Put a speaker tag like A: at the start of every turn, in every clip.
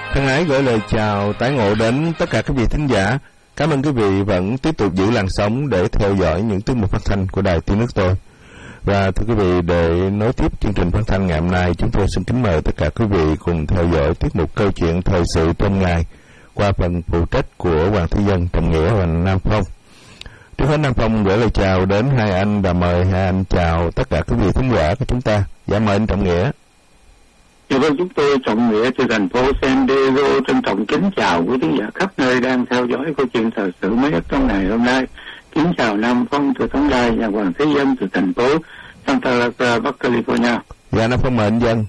A: Thân ái gửi lời chào tái ngộ đến tất cả quý vị thính giả. Cảm ơn quý vị vẫn tiếp tục giữ làn sóng để theo dõi những tiết mục phát thanh của Đài Tiếng Nước Tôi. Và thưa quý vị, để nối tiếp chương trình phát thanh ngày hôm nay, chúng tôi xin kính mời tất cả quý vị cùng theo dõi tiết mục câu chuyện thời sự trong ngày qua phần phụ trách của Hoàng Thế Dân, Trọng Nghĩa và Nam Phong. Trước hết Nam Phong gửi lời chào đến hai anh và mời hai anh chào tất cả quý vị thính giả của chúng ta. Dạ mời anh Trọng Nghĩa.
B: Dạ vâng, chúng tôi Trọng Nghĩa từ thành phố San Diego trân trọng kính chào quý khán giả khắp nơi đang theo dõi câu chuyện thời sự mới nhất trong ngày hôm nay. Kính chào Nam Phong từ Tổng Đài và Hoàng Thế Dân từ thành phố Santa Clara, Bắc California.
A: Dạ Nam Phong mời anh Dân.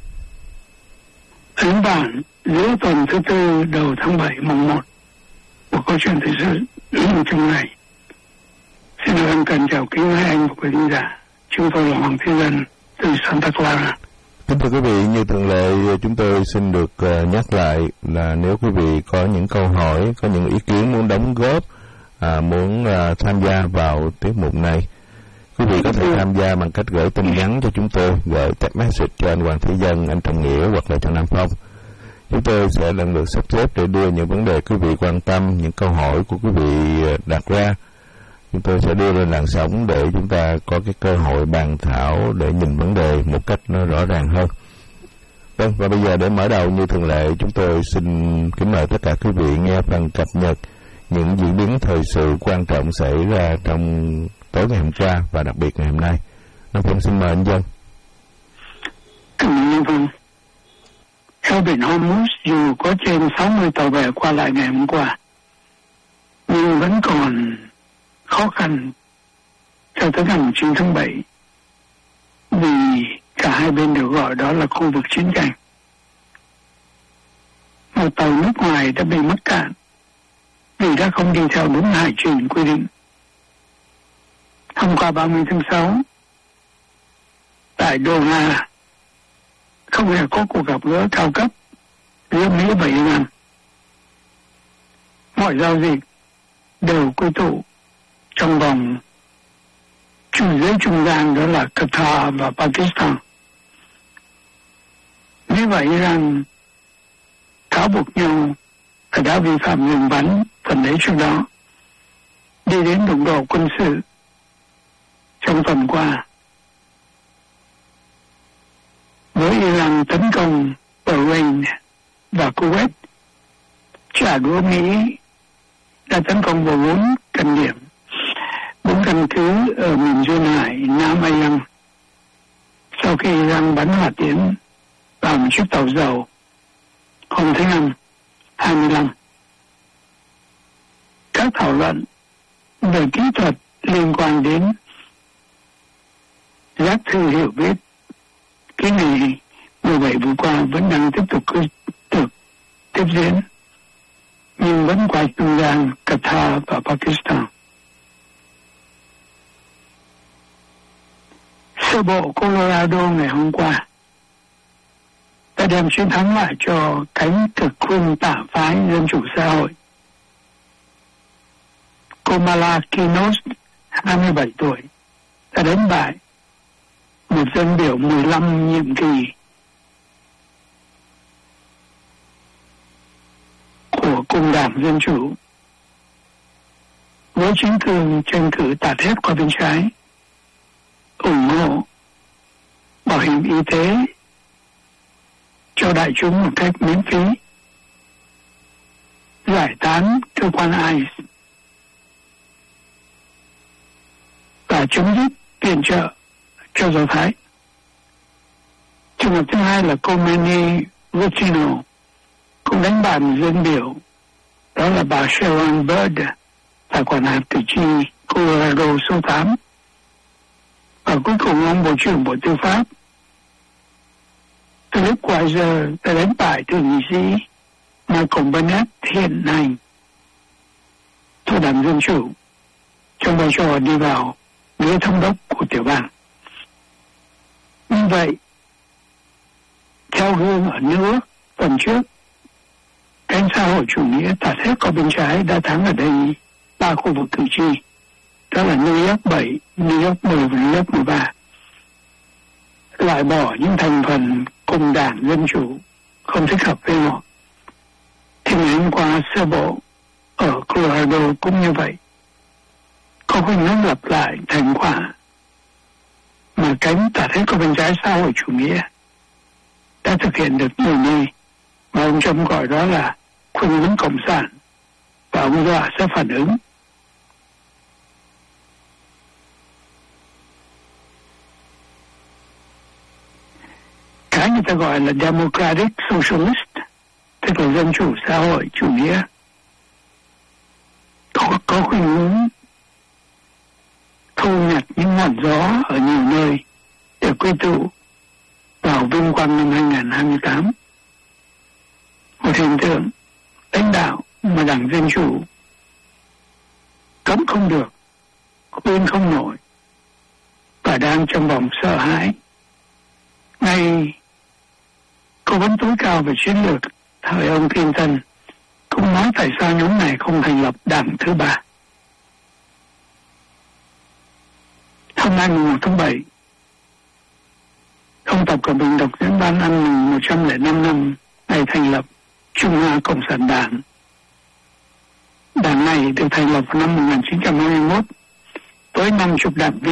C: Thưa bạn, giữa tuần thứ tư đầu tháng 7 mùng 1 của câu chuyện thời sự trong ngày. Xin ân cần chào kính hai anh và quý khán giả. Chúng tôi là Hoàng Thế Dân từ Santa Clara.
A: Kính thưa quý vị, như thường lệ chúng tôi xin được nhắc lại là nếu quý vị có những câu hỏi, có những ý kiến muốn đóng góp, muốn tham gia vào tiết mục này, quý vị có thể tham gia bằng cách gửi tin nhắn cho chúng tôi, gửi text message cho anh Hoàng Thế Dân, anh Trọng Nghĩa hoặc là cho Nam Phong. Chúng tôi sẽ lần lượt sắp xếp để đưa những vấn đề quý vị quan tâm, những câu hỏi của quý vị đặt ra. Chúng tôi sẽ đưa lên làn sóng để chúng ta có cái cơ hội bàn thảo để nhìn vấn đề một cách nó rõ ràng hơn. Vâng, và bây giờ để mở đầu như thường lệ, chúng tôi xin kính mời tất cả quý vị nghe phần cập nhật những diễn biến thời sự quan trọng xảy ra trong tối ngày hôm qua và đặc biệt ngày hôm nay. Nam Phong xin mời anh Dân.
C: Cảm ơn Nam Phong. Eo biển Hormuz dù có trên 60 tàu bè qua lại ngày hôm qua, nhưng vẫn còn khó khăn cho tới ngày 9 tháng 7 vì cả hai bên đều gọi đó là khu vực chiến tranh. Một tàu nước ngoài đã bị mắc cạn vì đã không đi theo đúng hải trình quy định. Hôm qua 30 tháng 6 tại Doha không hề có cuộc gặp gỡ cao cấp giữa Mỹ và Iran. Mọi giao dịch đều quy tụ trong vòng dưới trung gian, đó là Qatar và Pakistan. Mỹ và Iran cáo buộc nhau là đã vi phạm ngừng bắn phần đấy trước đó, đi đến đụng độ quân sự trong tuần qua. Với Iran tấn công Bahrain và Kuwait, trả đũa Mỹ đã tấn công vào 4 căn cứ ở miền duyên hải Nam Iran sau khi Iran bắn hỏa tiễn vào một chiếc tàu dầu hôm thứ Năm 25. Các thảo luận về kỹ thuật liên quan đến giác thư hiểu biết cái ngày 17 vừa qua vẫn đang tiếp tục tiếp diễn, nhưng vẫn qua trung gian Qatar và Pakistan. Sơ bộ Colorado ngày hôm qua đã đem chiến thắng lại cho cánh cực khuynh tả phái Dân chủ xã hội. Kamala Harris, 27 tuổi, đã đánh bại một dân biểu 15 nhiệm kỳ của Công đảng Dân chủ với chính quyền tranh cử tạt hết qua bên trái, ủng hộ bảo hiểm y tế cho đại chúng một cách miễn phí, giải tán cơ quan ICE và chấm dứt viện trợ cho Do Thái. Trường hợp thứ hai là Komani Rutino cũng đánh bại một dân biểu, đó là bà Sharon Bird, tại quản hạt cử tri Colorado số 8. Và cuối cùng ông Bộ trưởng Bộ Tư pháp Philip Weiser đã đánh bại thượng nghị sĩ Michael Bennet hiện hành thuộc đảng Dân chủ trong vai trò đi vào ghế thống đốc của tiểu bang. Như vậy, theo gương ở nước tuần trước, cánh xã hội chủ nghĩa tạt hết qua bên trái đã thắng ở đây 3 khu vực cử tri, đó là New York 7, New York 10 và New York 13. Loại bỏ những thành phần cùng đảng Dân chủ không thích hợp với họ năm qua sơ bộ ở Colorado cũng như vậy, có khuynh hướng lặp lại thành quả mà cánh tả thế của bên trái xã hội chủ nghĩa đã thực hiện được nhiều nơi, mà ông Trump gọi đó là khuynh hướng cộng sản, và ông dọa sẽ phản ứng. Cái người ta gọi là Democratic Socialist, tức là dân chủ xã hội chủ nghĩa, có khuynh hướng thu nhặt những ngọn gió ở nhiều nơi để quy tụ vào vinh quang năm 2028. Một hiện tượng lãnh đạo mà Đảng Dân Chủ cấm không được, khuyên không nổi, và đang trong vòng sợ hãi. Ngay cố vấn tối cao về chiến lược thời ông Clinton cũng nói tại sao nhóm này không thành lập đảng thứ ba. Hôm nay 11 tháng 7, ông Tập Cận Bình đọc diễn văn ăn mừng 105 năm ngày thành lập Trung Hoa Cộng sản Đảng. Đảng này được thành lập vào năm 1921 với 50 đảng viên.